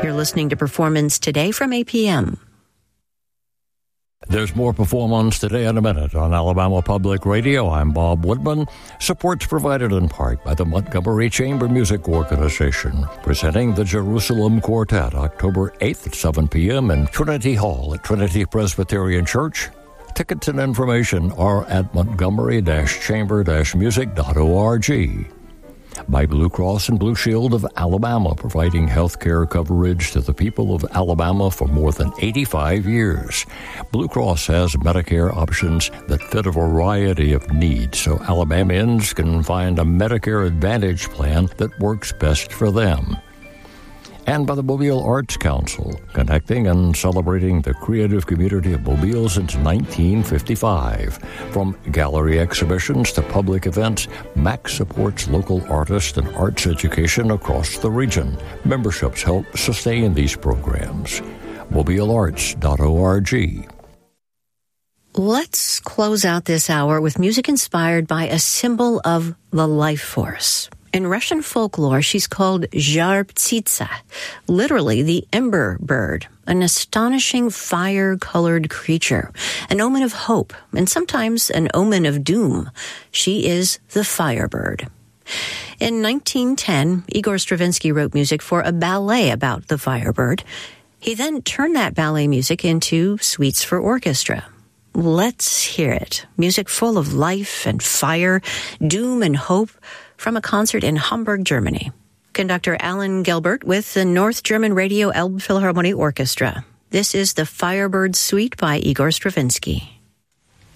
You're listening to Performance Today from APM. There's more Performance Today in a minute on Alabama Public Radio. I'm Bob Woodman. Support's provided in part by the Montgomery Chamber Music Organization, presenting the Jerusalem Quartet October 8th at 7 p.m. in Trinity Hall at Trinity Presbyterian Church. Tickets and information are at montgomery-chamber-music.org. By Blue Cross and Blue Shield of Alabama, providing health care coverage to the people of Alabama for more than 85 years. Blue Cross has Medicare options that fit a variety of needs, so Alabamians can find a Medicare Advantage plan that works best for them. And by the Mobile Arts Council, connecting and celebrating the creative community of Mobile since 1955. From gallery exhibitions to public events, MAC supports local artists and arts education across the region. Memberships help sustain these programs. MobileArts.org. Let's close out this hour with music inspired by a symbol of the life force. In Russian folklore, she's called Zhar Ptsitsa, literally the ember bird, an astonishing fire-colored creature, an omen of hope, and sometimes an omen of doom. She is the firebird. In 1910, Igor Stravinsky wrote music for a ballet about the firebird. He then turned that ballet music into suites for orchestra. Let's hear it. Music full of life and fire, doom and hope, from a concert in Hamburg, Germany. Conductor Alan Gelbert with the North German Radio Elbphilharmonie Orchestra. This is the Firebird Suite by Igor Stravinsky.